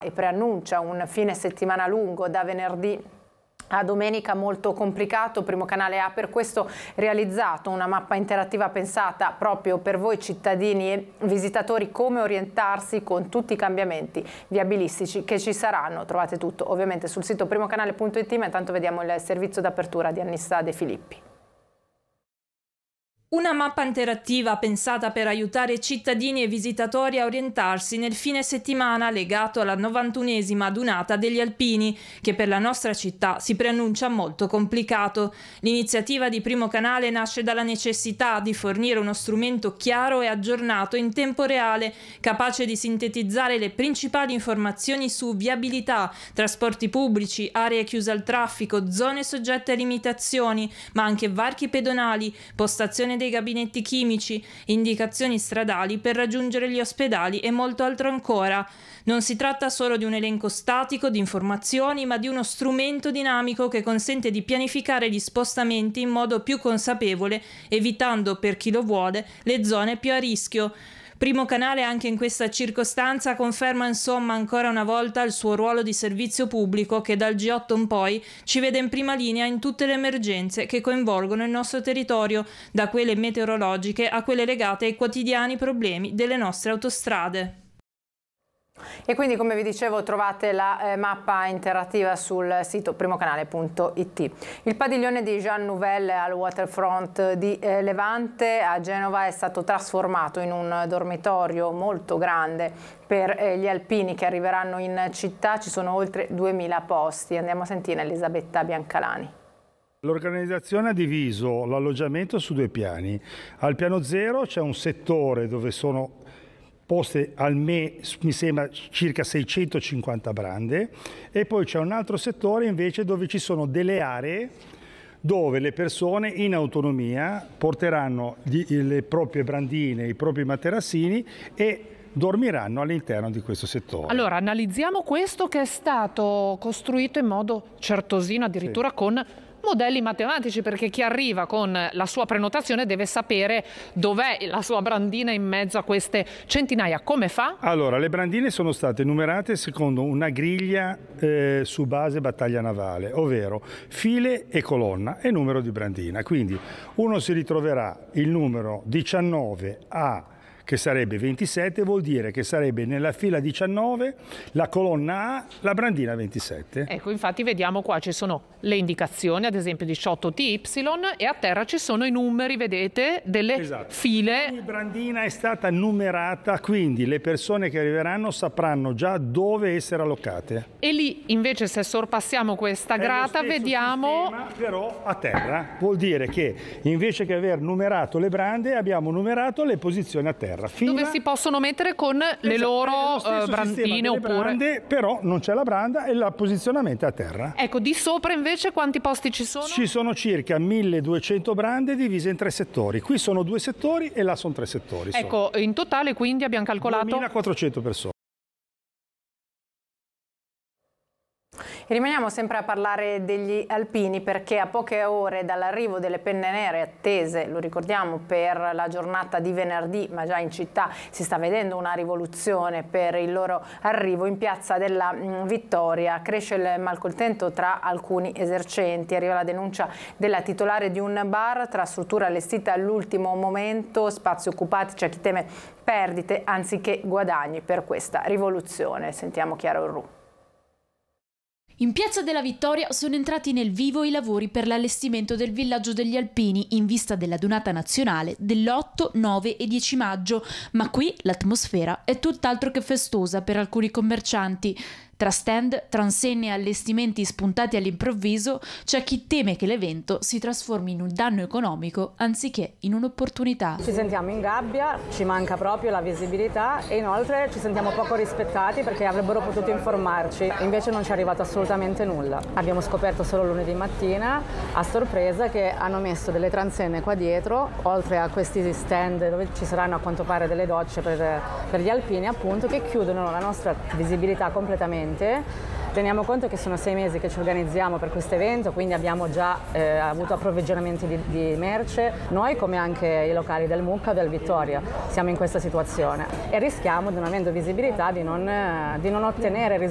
e preannuncia un fine settimana lungo da venerdì a domenica molto complicato. Primo Canale ha per questo realizzato una mappa interattiva pensata proprio per voi cittadini e visitatori, come orientarsi con tutti i cambiamenti viabilistici che ci saranno. Trovate tutto ovviamente sul sito primocanale.it, ma intanto vediamo il servizio d'apertura di Annissa De Filippi. Una mappa interattiva pensata per aiutare cittadini e visitatori a orientarsi nel fine settimana legato alla 91esima adunata degli Alpini, che per la nostra città si preannuncia molto complicato. L'iniziativa di Primo Canale nasce dalla necessità di fornire uno strumento chiaro e aggiornato in tempo reale, capace di sintetizzare le principali informazioni su viabilità, trasporti pubblici, aree chiuse al traffico, zone soggette a limitazioni, ma anche varchi pedonali, postazione dei gabinetti chimici, indicazioni stradali per raggiungere gli ospedali e molto altro ancora. Non si tratta solo di un elenco statico di informazioni, ma di uno strumento dinamico che consente di pianificare gli spostamenti in modo più consapevole, evitando, per chi lo vuole, le zone più a rischio. Primo Canale anche in questa circostanza conferma insomma ancora una volta il suo ruolo di servizio pubblico che dal G8 in poi ci vede in prima linea in tutte le emergenze che coinvolgono il nostro territorio, da quelle meteorologiche a quelle legate ai quotidiani problemi delle nostre autostrade. E quindi, come vi dicevo, trovate la mappa interattiva sul sito primocanale.it. Il padiglione di Jean Nouvel al waterfront di Levante a Genova è stato trasformato in un dormitorio molto grande per gli alpini che arriveranno in città. Ci sono oltre 2000 posti. Andiamo a sentire Elisabetta Biancalani. L'organizzazione ha diviso l'alloggiamento su 2 piani. Al piano 0 c'è un settore dove sono poste mi sembra circa 650 brande, e poi c'è un altro settore invece dove ci sono delle aree dove le persone in autonomia porteranno le proprie brandine, i propri materassini e dormiranno all'interno di questo settore. Allora, analizziamo questo che è stato costruito in modo certosino, addirittura sì, con modelli matematici, perché chi arriva con la sua prenotazione deve sapere dov'è la sua brandina in mezzo a queste centinaia. Come fa? Allora, le brandine sono state numerate secondo una griglia su base battaglia navale, ovvero file e colonna e numero di brandina. Quindi uno si ritroverà il numero 19A, che sarebbe 27, vuol dire che sarebbe nella fila 19, la colonna A, la brandina 27. Ecco, infatti vediamo qua ci sono le indicazioni, ad esempio 18TY, e a terra ci sono i numeri, vedete, delle file. Ogni brandina è stata numerata, quindi le persone che arriveranno sapranno già dove essere allocate. E lì invece, se sorpassiamo questa grata, vediamo sistema, però a terra. Vuol dire che invece che aver numerato le brande, abbiamo numerato le posizioni a terra. Dove si possono mettere con le loro brandine oppure brande, però non c'è la branda e il posizionamento è a terra. Ecco, di sopra invece quanti posti ci sono? Ci sono circa 1200 brande divise in 3 settori. Qui sono 2 settori e là sono 3 settori. Ecco, in totale quindi abbiamo calcolato 2400 persone. E rimaniamo sempre a parlare degli alpini, perché a poche ore dall'arrivo delle penne nere attese, lo ricordiamo, per la giornata di venerdì, ma già in città si sta vedendo una rivoluzione per il loro arrivo. In Piazza della Vittoria cresce il malcontento tra alcuni esercenti. Arriva la denuncia della titolare di un bar tra strutture allestite all'ultimo momento, spazi occupati, c'è chi teme perdite anziché guadagni per questa rivoluzione. Sentiamo Chiara Orru. In Piazza della Vittoria sono entrati nel vivo i lavori per l'allestimento del villaggio degli alpini in vista della donata nazionale dell'8, 9 e 10 maggio, ma qui l'atmosfera è tutt'altro che festosa per alcuni commercianti. Tra stand, transenne e allestimenti spuntati all'improvviso, c'è chi teme che l'evento si trasformi in un danno economico anziché in un'opportunità. Ci sentiamo in gabbia, ci manca proprio la visibilità e inoltre ci sentiamo poco rispettati perché avrebbero potuto informarci, invece non ci è arrivato assolutamente nulla. Abbiamo scoperto solo lunedì mattina, a sorpresa, che hanno messo delle transenne qua dietro, oltre a questi stand dove ci saranno a quanto pare delle docce per gli alpini, appunto, che chiudono la nostra visibilità completamente. Teniamo conto che sono 6 mesi che ci organizziamo per questo evento, quindi abbiamo già avuto approvvigionamenti di merce, noi come anche i locali del Mucca o del Vittoria siamo in questa situazione e rischiamo, non avendo visibilità, di non ottenere risultati